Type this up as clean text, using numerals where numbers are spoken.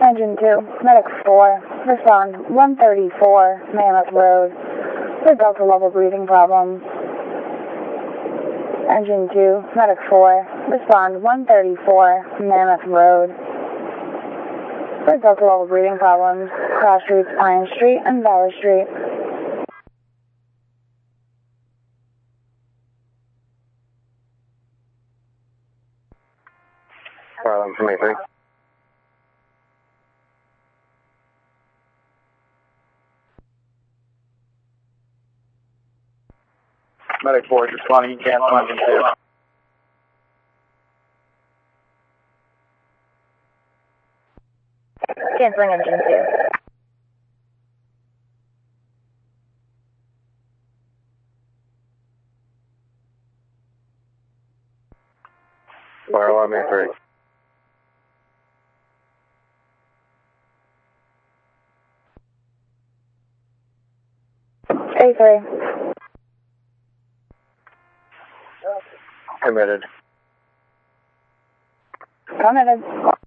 Engine 2, Medic 4, respond 134 Mammoth Road for Delta level breathing problems. Engine 2, Medic 4, respond 134 Mammoth Road for Delta level breathing problems. Cross streets Pine Street and Valley Street. Problem from A3. Medic 4 is responding. You can't find Engine 2. Canceling Engine 2. Fire alarm A3. A3. Committed. Committed.